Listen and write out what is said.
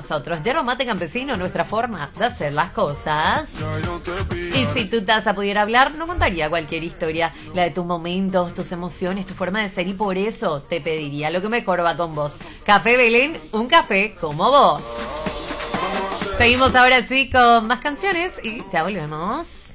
nosotros. Yerba mate campesino, nuestra forma de hacer las cosas. Y si tu taza pudiera hablar, no contaría cualquier historia, la de tus momentos, tus emociones, tu forma de ser, y por eso te pediría lo que mejor va con vos. Café Belén, un café como vos. Seguimos ahora sí con más canciones y ya volvemos.